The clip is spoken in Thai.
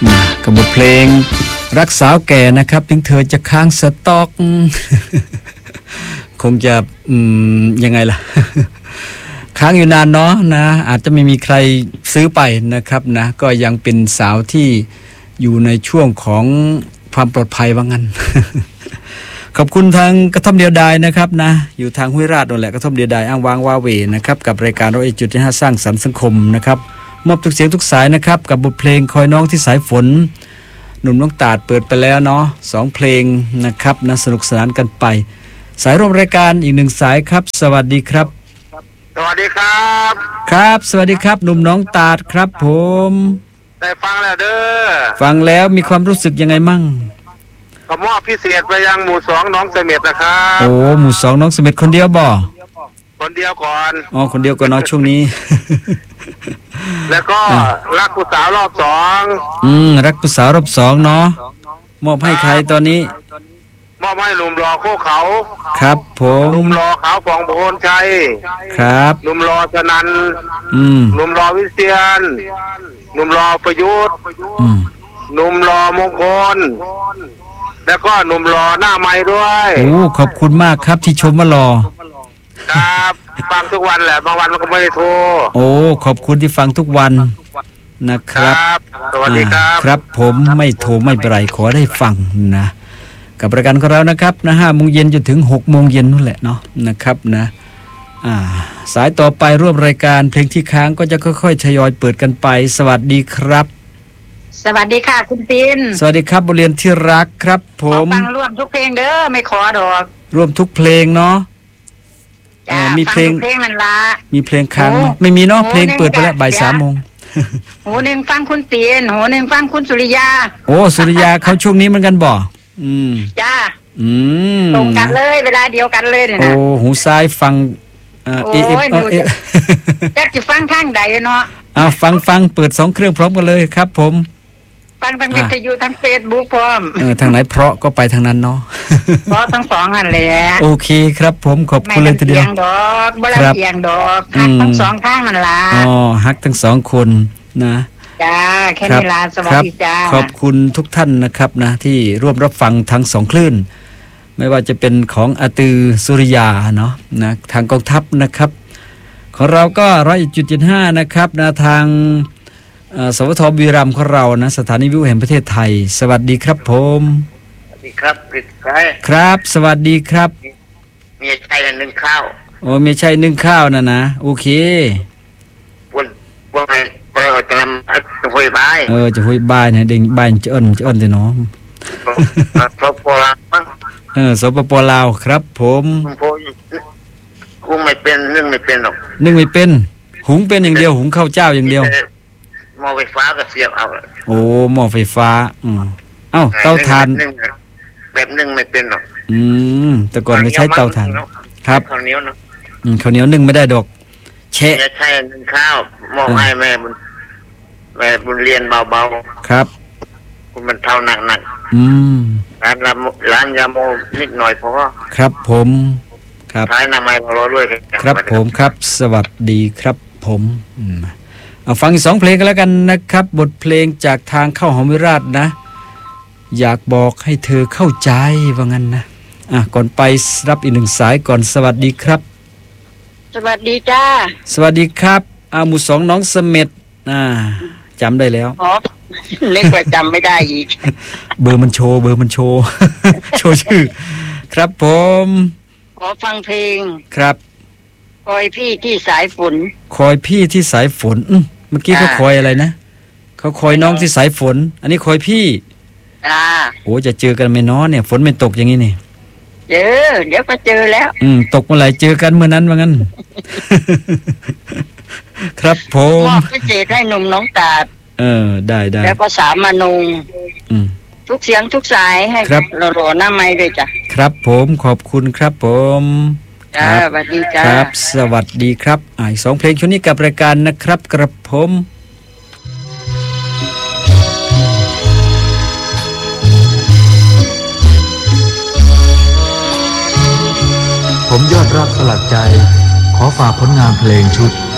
กับบทเพลงรักสาวแก่นะครับถึงเธอจะค้างสต็อก คงจะยังไงล่ะ ค้างอยู่นานเนาะนะอาจจะไม่มีใครซื้อไปนะครับนะก็ยังเป็นสาวที่อยู่ในช่วงของความปลอดภัยว่างั้น ขอบคุณทางกระท่อมเดียวดายนะครับนะอยู่ทางห้วยราชนั่นแหละกระท่อมเดียวดายอ้างว้างว่าเวนะครับกับรายการ101.5สร้างสรรค์สังคมนะครับมอบทุกเสียงทุกสายนะครับกับบทเพลงคอยน้องที่สายฝนหนุ่มน้องตาดเปิดไปแล้วเนาะ2เพลงนะครับนะสนุกสนานกันไปสายร่วมรายการอีก1สายครับสวัสดีครับสวัสดีครับครับสวัสดีครับหนุ่มน้องตาดครับผมได้ฟังแล้วเด้อฟังแล้วมีความรู้สึกยังไงมั่งขอมอบพิเศษไปยังหมู่2น้องเสม็ดนะครับโอ้หมู่2น้องเสม็ดคนเดียวบ่คนเดียวก่อนอ๋อคนเดียวก่อนเนาะช่วงนี้แล้วก็รักผู้สาวรอบ2 รักผู้สาวรอบ2เนาะมอบให้ใครตอนนี้มอบให้หนุ่มรอโคเขาครับผมหนุ่มรอขาวฟองโพนชัยครับหนุ่มรอสนันหนุ่มรอวิเชียรหนุ่มรอประยุทธ์หนุ่มรอมงคลแล้วก็หนุ่มรอหน้าไม้ด้วยโอ้ขอบคุณมากครับที่ชมว่ารอครับฟังทุกวันแหละบางวันมันก็ไม่ได้โทรโอ้ขอบคุณที่ฟังทุกวันนะครับสวัสดีครับครับผมไม่โทรไม่เป็นไรขอได้ฟังนะกับรายการของเรานะครับนะ5 โมงเย็นจนถึง6 โมงเย็นนั่นแหละเนาะนะครับนะสายต่อไปร่วมรายการเพลงที่ค้างก็จะค่อยๆทยอยเปิดกันไปสวัสดีครับสวัสดีค่ะคุณตินสวัสดีครับบุเรียนที่รักครับผมฟังร่วมทุกเพลงเด้อไม่ขอดอกร่วมทุกเพลงเนาะมีเพลงมันละมีเพลงค้างไม่มีเนาะเพลงเปิดไปแล้วบ่าย 3 โมงโหนึงฟังคุณตินโหนึงฟังคุณสุริยาโอ้สุริยาเขาช่วงนี้เหมือนกันบ่จ้าตรงกันเลยเวลาเดียวกันเลยเนี่ยนะโอ้หูซ้ายฟังจะฟังข้างใดเนาะฟังเปิด2 เครื่องพร้อมกันเลยครับผมฟังทางวิทยุทาง Facebook พร้อมทางไหนเพราะก็ไปทางนั้นเนาะเพราะทั้ง2นั่นแหละโอเคครับผมขอบคุณเลยทีเดียวไม่ลำเอียงดอกบ่ลำเอียงดอกฮักทั้ง2ข้างนั่นล่ะฮักทั้ง2คนนะจ้าแค่นี้ล่ะสวัสดีจ้าขอบคุณทุกท่านนะครับนะที่ร่วมรับฟังทั้ง2 คลื่นไม่ว่าจะเป็นของอาตือสุริยาเนาะนะทางกองทัพนะครับของเราก็101.75นะครับนะทางสวทบุรีรัมย์ของเรานะสถานีวิทยุแห่งประเทศไทยสวัสดีครับผมสวัสดีครับพี่ชายครับสวัสดีครับมีชัยนึ่งข้าวโอ้มีชัยนึ่งข้าวนะโอเควันจะทำห้วยบายจะห้วยบายเนี่ยเด้งบายจะเอิ้นแต่น้องสปปลาวสปปลาวครับผมหุงไม่เป็นนึ่งไม่เป็นหรอกนึ่งไม่เป็นหุงเป็นอย่างเดียวหุงข้าวเจ้าอย่างเดียวหม้อไฟฟ้าก็เสียบเอาโอ้หม้อไฟฟ้าเตาถ่านแบบนึ่งไม่เป็นหรอกแต่ก่อนก็ใช้เตาถ่านครับข้าวเหนียวนะข้าวเหนียวนึ่งไม่ได้ดอกแช่ใช่นึ่งข้าวมอบให้แม่บุญเรียนเบาๆครับคุณมันเท่าหนักร้านยาโมนิดหน่อยพอครับผมครับท้ายนามัยรอด้วยครับผมครับสวัสดีครับผมเอาฟัง2 เพลงกันแล้วกันนะครับบทเพลงจากทางเข้าหอมวิราชนะอยากบอกให้เธอเข้าใจว่างั้นนะก่อนไปรับอีก1 สายก่อนสวัสดีครับสวัสดีจ้าสวัสดีครับหมู่2น้องเสม็ดจำได้แล้วเล็กกว่าจำไม่ได้อีกเบอร์มันโชว์โชว์ชื่อครับผมขอฟังเพลงครับคอยพี่ที่สายฝนคอยพี่ที่สายฝนเมื่อกี้เขาคอยอะไรนะเขาคอยน้องที่สายฝนอันนี้คอยพี่โอ้จะเจอกันไหมน้อเนี่ยฝนไม่ตกอย่างนี้นี่เดี๋ยวก็เจอแล้วตกเมื่อไหร่เจอกันเมื่อนั้นว่างั้น ครับผมมอบพิเศษให้หนุ่มน้องตาดได้แล้วก็สามมนุงทุกเสียงทุกสายให้หล่อๆหน้าไม้ด้วยจ้ะครับผมขอบคุณครับผมสวัสดีจ้าครับสวัสดีครับอีก2 เพลงช่วงนี้กับรายการนะครับกระผมยอดรักสลักใจขอฝากผลงานเพลงชุด